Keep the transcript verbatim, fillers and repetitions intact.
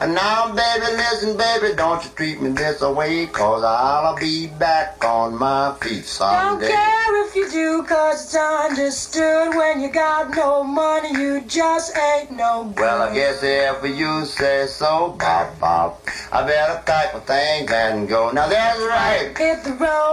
And now, baby, listen, baby, don't you treat me this way, cause I'll be back on my feet someday. Don't care if you do, cause it's understood. When you got no money, you just ain't no good. Well, I guess if you say so, bop, bop, I better pack my things and go. Now, that's right. Hit the road.